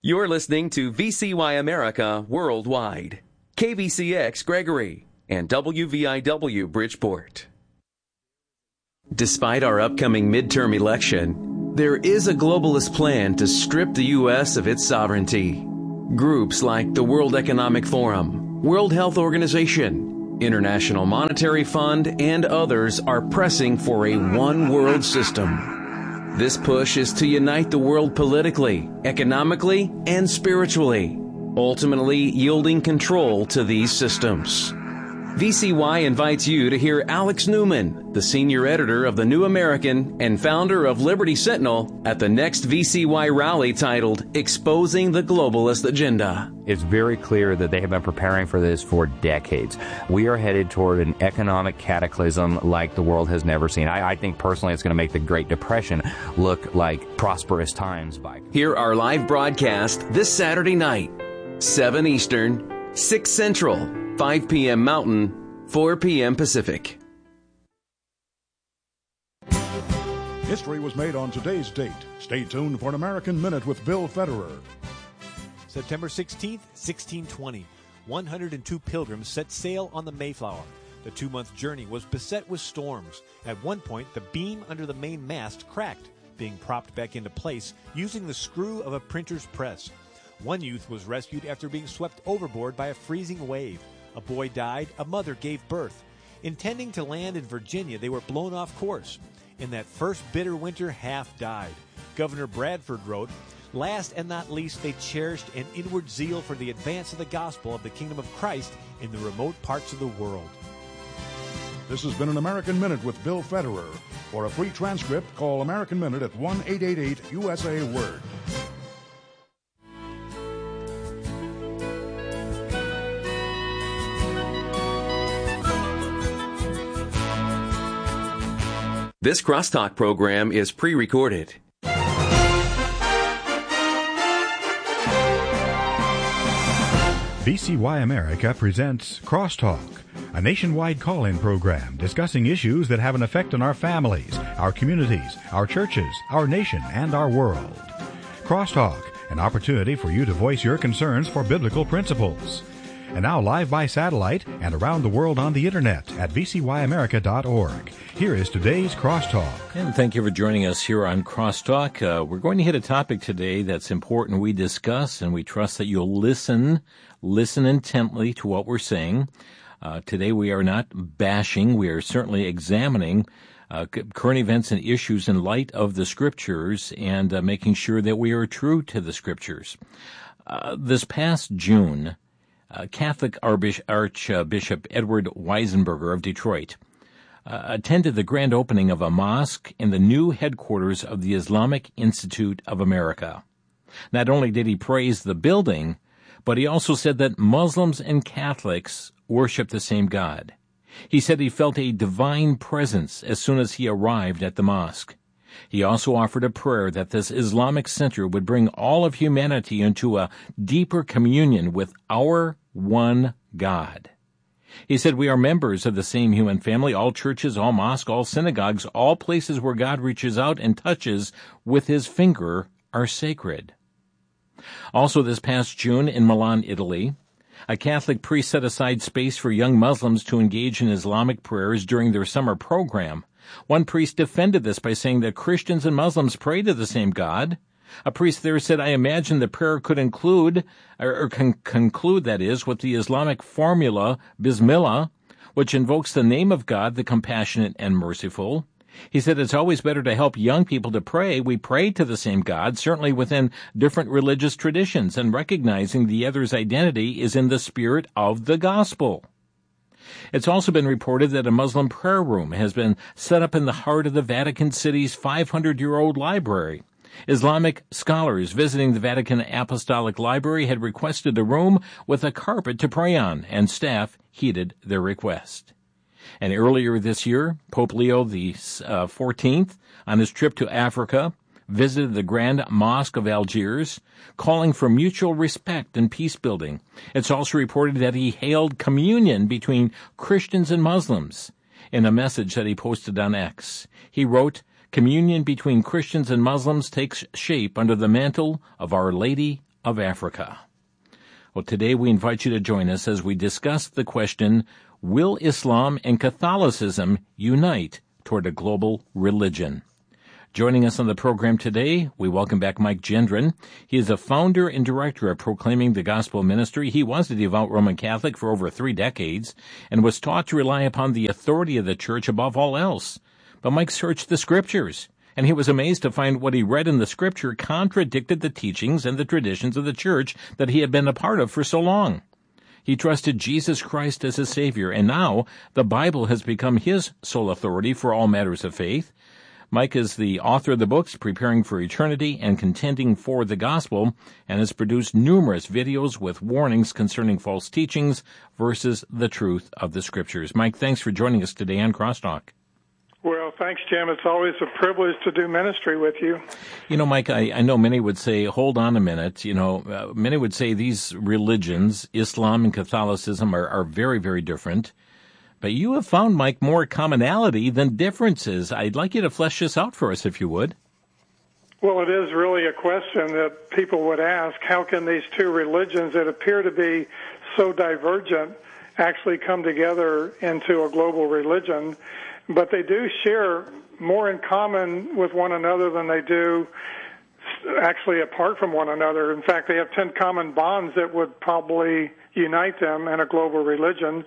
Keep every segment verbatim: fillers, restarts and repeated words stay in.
You're listening to V C Y America Worldwide, K V C X Gregory, and W V I W Bridgeport. Despite our upcoming midterm election, there is a globalist plan to strip the U S of its sovereignty. Groups like the World Economic Forum, World Health Organization, International Monetary Fund, and others are pressing for a one-world system. This push is to unite the world politically, economically, and spiritually, ultimately yielding control to these systems. V C Y invites you to hear Alex Newman, the senior editor of The New American and founder of Liberty Sentinel, at the next V C Y rally titled Exposing the Globalist Agenda. It's very clear that they have been preparing for this for decades. We are headed toward an economic cataclysm like the world has never seen. I, I think personally it's going to make the Great Depression look like prosperous times. By Hear our live broadcast this Saturday night, seven Eastern, six Central, five p.m. Mountain, four p.m. Pacific. History was made on today's date. Stay tuned for an American Minute with Bill Federer. September sixteenth, sixteen twenty, one hundred two pilgrims set sail on the Mayflower. The two-month journey was beset with storms. At one point, the beam under the main mast cracked, being propped back into place using the screw of a printer's press. One youth was rescued after being swept overboard by a freezing wave. A boy died, a mother gave birth. Intending to land in Virginia, they were blown off course. In that first bitter winter, half died. Governor Bradford wrote, "Last and not least, they cherished an inward zeal for the advance of the gospel of the kingdom of Christ in the remote parts of the world." This has been an American Minute with Bill Federer. For a free transcript, call American Minute at one eight eight eight U S A Word. This Crosstalk program is pre-recorded. V C Y America presents Crosstalk, a nationwide call-in program discussing issues that have an effect on our families, our communities, our churches, our nation, and our world. Crosstalk, an opportunity for you to voice your concerns for biblical principles. And now live by satellite and around the world on the internet at v c y america dot org. Here is today's Crosstalk. And thank you for joining us here on Crosstalk. Uh, we're going to hit a topic today that's important we discuss, and we trust that you'll listen, listen intently to what we're saying. Uh, today we are not bashing. We are certainly examining uh, current events and issues in light of the Scriptures and uh, making sure that we are true to the Scriptures. Uh, this past June, Uh, Catholic Archbishop Edward Weisenberger of Detroit uh, attended the grand opening of a mosque in the new headquarters of the Islamic Institute of America. Not only did he praise the building, but he also said that Muslims and Catholics worship the same God. He said he felt a divine presence as soon as he arrived at the mosque. He also offered a prayer that this Islamic center would bring all of humanity into a deeper communion with our one God. He said, "We are members of the same human family. All churches, all mosques, all synagogues, all places where God reaches out and touches with his finger are sacred." Also this past June in Milan, Italy, a Catholic priest set aside space for young Muslims to engage in Islamic prayers during their summer program. One priest defended this by saying that Christians and Muslims pray to the same God. A priest there said, "I imagine the prayer could include, or, or can conclude, that is, with the Islamic formula, Bismillah, which invokes the name of God, the compassionate and merciful." He said, "It's always better to help young people to pray. We pray to the same God, certainly within different religious traditions, and recognizing the other's identity is in the spirit of the gospel." It's also been reported that a Muslim prayer room has been set up in the heart of the Vatican City's five hundred year old library. Islamic scholars visiting the Vatican Apostolic Library had requested a room with a carpet to pray on, and staff heeded their request. And earlier this year, Pope Leo the uh, fourteenth, on his trip to Africa, visited the Grand Mosque of Algiers, calling for mutual respect and peace-building. It's also reported that he hailed communion between Christians and Muslims. In a message that he posted on X, he wrote, "Communion between Christians and Muslims takes shape under the mantle of Our Lady of Africa? Well, today we invite you to join us as we discuss the question, will Islam and Catholicism unite toward a global religion? Joining us on the program today, we welcome back Mike Gendron. He is the founder and director of Proclaiming the Gospel Ministry. He was a devout Roman Catholic for over three decades and was taught to rely upon the authority of the Church above all else. But Mike searched the Scriptures, and he was amazed to find what he read in the Scripture contradicted the teachings and the traditions of the Church that he had been a part of for so long. He trusted Jesus Christ as his Savior, and now the Bible has become his sole authority for all matters of faith. Mike is the author of the books Preparing for Eternity and Contending for the Gospel, and has produced numerous videos with warnings concerning false teachings versus the truth of the Scriptures. Mike, thanks for joining us today on Crosstalk. Well, thanks, Jim. It's always a privilege to do ministry with you. You know, Mike, I, I know many would say, hold on a minute. You know, uh, many would say these religions, Islam and Catholicism, are, are very, very different. But you have found, Mike, more commonality than differences. I'd like you to flesh this out for us, if you would. Well, it is really a question that people would ask. How can these two religions that appear to be so divergent actually come together into a global religion? But they do share more in common with one another than they do actually apart from one another. In fact, they have ten common bonds that would probably unite them in a global religion.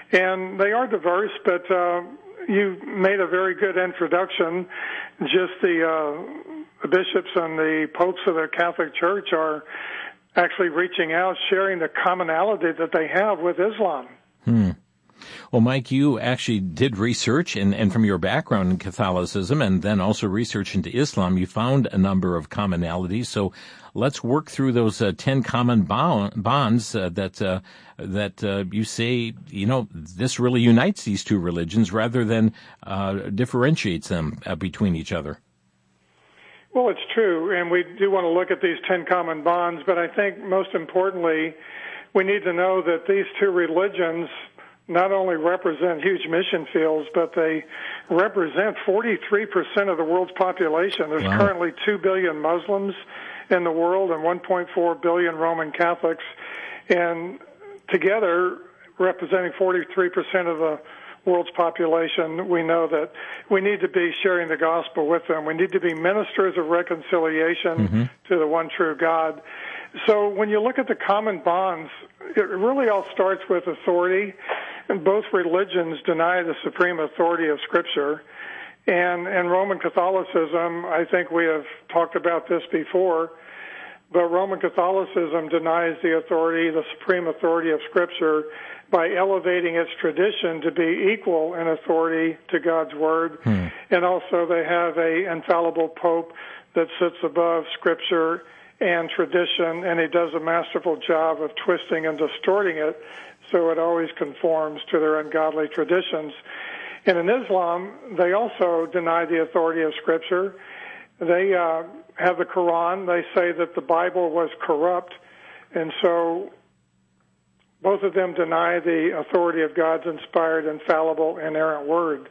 And they are diverse, but uh, you made a very good introduction. Just the, uh, the bishops and the popes of the Catholic Church are actually reaching out, sharing the commonality that they have with Islam. Hmm. Well, Mike, you actually did research, and, and from your background in Catholicism and then also research into Islam, you found a number of commonalities. So let's work through those uh, ten common bond, bonds uh, that uh, that uh, you say, you know, this really unites these two religions rather than uh, differentiates them uh, between each other. Well, it's true, and we do want to look at these ten common bonds, but I think most importantly, we need to know that these two religions not only represent huge mission fields, but they represent forty-three percent of the world's population. There's wow. currently two billion Muslims in the world and one point four billion Roman Catholics. And together, representing forty-three percent of the world's population, we know that we need to be sharing the gospel with them. We need to be ministers of reconciliation mm-hmm. to the one true God. So when you look at the common bonds, it really all starts with authority. And both religions deny the supreme authority of Scripture. And in Roman Catholicism, I think we have talked about this before, but Roman Catholicism denies the authority, the supreme authority of Scripture by elevating its tradition to be equal in authority to God's Word. Hmm. And also they have a infallible pope that sits above Scripture and tradition, and he does a masterful job of twisting and distorting it so it always conforms to their ungodly traditions. And in Islam, they also deny the authority of Scripture. They uh, have the Quran. They say that the Bible was corrupt, and so both of them deny the authority of God's inspired, infallible, inerrant Word.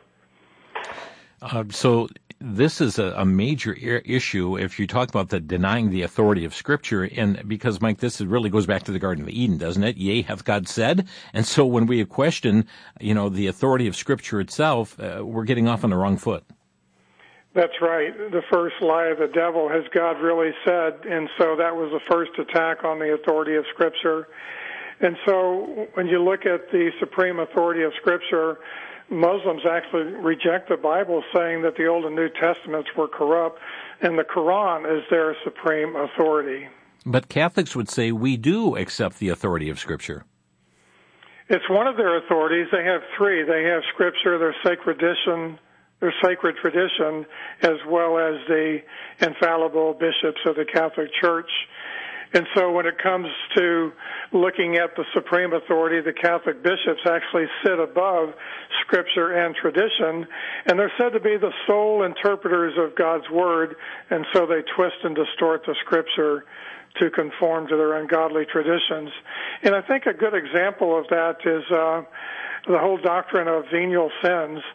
Uh, so this is a, a major I- issue if you talk about the denying the authority of Scripture, and because, Mike, this is, really goes back to the Garden of Eden, doesn't it? Yea, hath God said? And so when we question, you know, the authority of Scripture itself, uh, we're getting off on the wrong foot. That's right. The first lie of the devil, has God really said? And so that was the first attack on the authority of Scripture. And so when you look at the supreme authority of Scripture, Muslims actually reject the Bible, saying that the Old and New Testaments were corrupt, and the Quran is their supreme authority. But Catholics would say we do accept the authority of Scripture. It's one of their authorities. They have three. They have Scripture, their sacred tradition, their sacred tradition, as well as the infallible bishops of the Catholic Church. And so when it comes to looking at the supreme authority, the Catholic bishops actually sit above Scripture and tradition, and they're said to be the sole interpreters of God's Word, and so they twist and distort the Scripture to conform to their ungodly traditions. And I think a good example of that is uh, the whole doctrine of venial sins.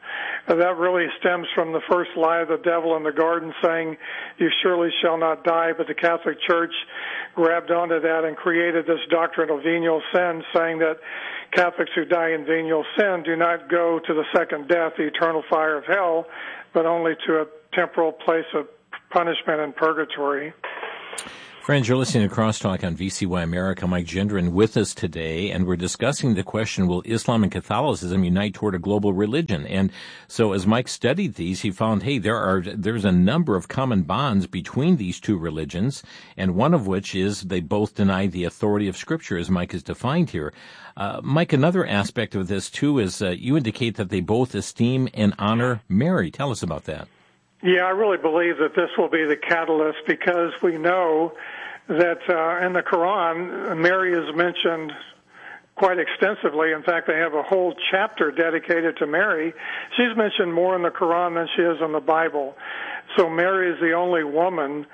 Uh, that really stems from the first lie of the devil in the garden saying, you surely shall not die, but the Catholic Church grabbed onto that and created this doctrine of venial sin, saying that Catholics who die in venial sin do not go to the second death, the eternal fire of hell, but only to a temporal place of punishment and purgatory. Friends, you're listening to Crosstalk on V C Y America. Mike Gendron with us today, and we're discussing the question, will Islam and Catholicism unite toward a global religion? And so as Mike studied these, he found, hey, there are there's a number of common bonds between these two religions, and one of which is they both deny the authority of Scripture, as Mike has defined here. Uh, Mike, another aspect of this, too, is uh, you indicate that they both esteem and honor Mary. Tell us about that. Yeah, I really believe that this will be the catalyst, because we know that uh, in the Quran, Mary is mentioned quite extensively. In fact, they have a whole chapter dedicated to Mary. She's mentioned more in the Quran than she is in the Bible. So Mary is the only woman,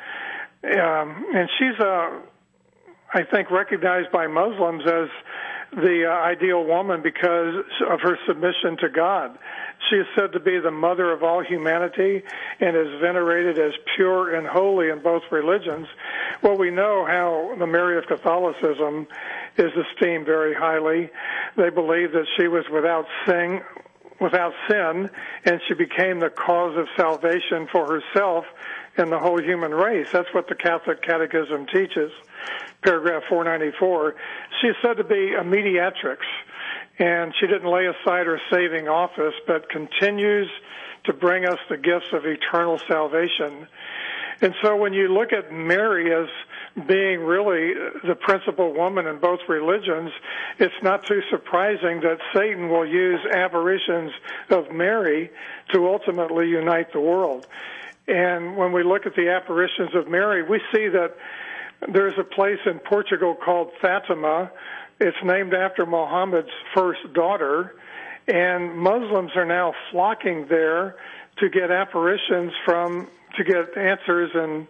um, and she's, uh, I think, recognized by Muslims as the uh, ideal woman because of her submission to God. She is said to be the mother of all humanity and is venerated as pure and holy in both religions. Well, we know how the Mary of Catholicism is esteemed very highly. They believe that she was without sin, without sin, and she became the cause of salvation for herself and the whole human race. That's what the Catholic Catechism teaches, paragraph four ninety-four. She is said to be a mediatrix, and she didn't lay aside her saving office, but continues to bring us the gifts of eternal salvation. And so when you look at Mary as being really the principal woman in both religions, it's not too surprising that Satan will use apparitions of Mary to ultimately unite the world. And when we look at the apparitions of Mary, we see that there's a place in Portugal called Fatima. It's named after Muhammad's first daughter, and Muslims are now flocking there to get apparitions from, to get answers and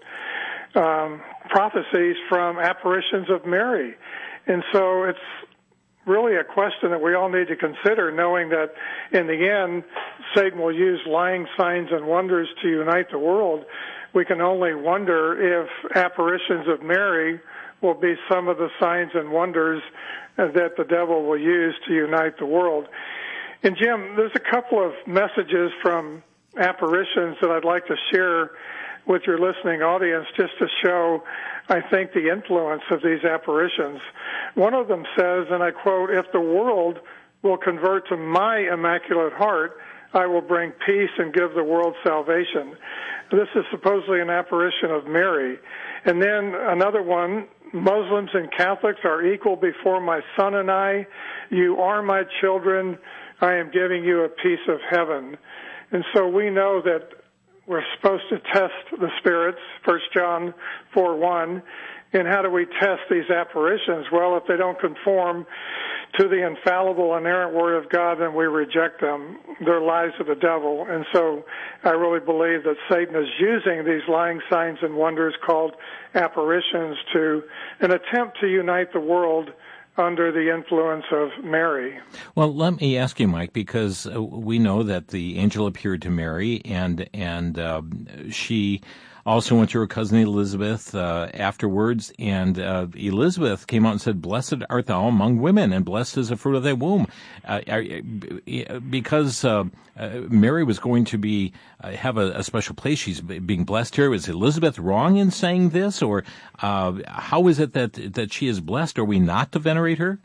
um, prophecies from apparitions of Mary. And so it's really a question that we all need to consider, knowing that in the end, Satan will use lying signs and wonders to unite the world. We can only wonder if apparitions of Mary will be some of the signs and wonders that the devil will use to unite the world. And Jim, there's a couple of messages from apparitions that I'd like to share with your listening audience just to show, I think, the influence of these apparitions. One of them says, and I quote, "If the world will convert to my Immaculate Heart, I will bring peace and give the world salvation." This is supposedly an apparition of Mary. And then another one, "Muslims and Catholics are equal before my son and I. You are my children. I am giving you a piece of heaven." And so we know that we're supposed to test the spirits, First John four one. And how do we test these apparitions? Well, if they don't conform to the infallible, inerrant Word of God, then we reject them. They're lies of the devil. And so I really believe that Satan is using these lying signs and wonders called apparitions to an attempt to unite the world under the influence of Mary. Well, let me ask you, Mike, because uh, we know that the angel appeared to Mary, and and uh, she also went to her cousin Elizabeth uh, afterwards, and uh, Elizabeth came out and said, "Blessed art thou among women, and blessed is the fruit of thy womb." Uh, because uh, uh, Mary was going to be uh, have a, a special place, she's being blessed here. Was Elizabeth wrong in saying this, or uh, how is it that that she is blessed? Are we not to venerate her?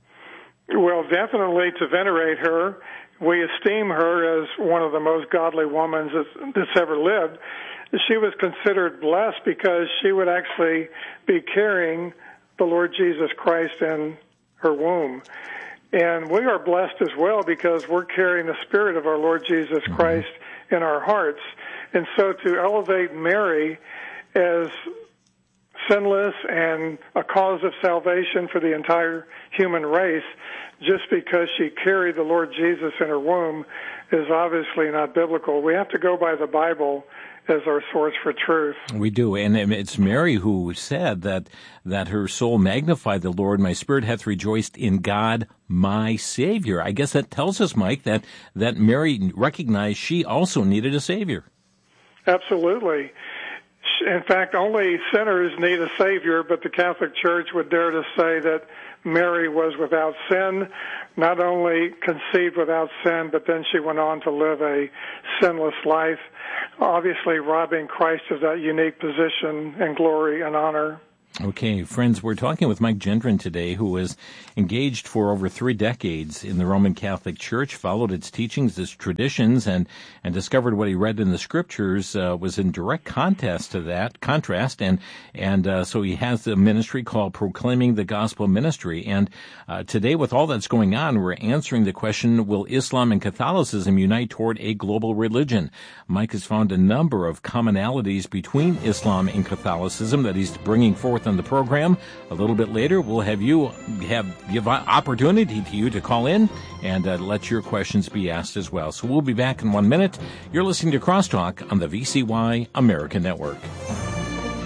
Well, definitely to venerate her. We esteem her as one of the most godly women that's, that's ever lived. She was considered blessed because she would actually be carrying the Lord Jesus Christ in her womb. And we are blessed as well because we're carrying the Spirit of our Lord Jesus Christ in our hearts. And so to elevate Mary as sinless and a cause of salvation for the entire human race, just because she carried the Lord Jesus in her womb, is obviously not biblical. We have to go by the Bible as our source for truth. We do, and it's Mary who said that that her soul magnified the Lord. My spirit hath rejoiced in God, my Savior. I guess that tells us, Mike, that, that Mary recognized she also needed a Savior. Absolutely. In fact, only sinners need a Savior, but the Catholic Church would dare to say that Mary was without sin, not only conceived without sin, but then she went on to live a sinless life, obviously robbing Christ of that unique position and glory and honor. Okay, friends, we're talking with Mike Gendron today, who was engaged for over three decades in the Roman Catholic Church, followed its teachings, its traditions, and, and discovered what he read in the Scriptures uh, was in direct contrast to that, contrast, and and uh, so he has a ministry called Proclaiming the Gospel Ministry. And uh, today, with all that's going on, we're answering the question, will Islam and Catholicism unite toward a global religion? Mike has found a number of commonalities between Islam and Catholicism that he's bringing forth on the program. A little bit later, we'll have you have give opportunity to you to call in and uh, let your questions be asked as well. So we'll be back in one minute. You're listening to Crosstalk on the V C Y American Network.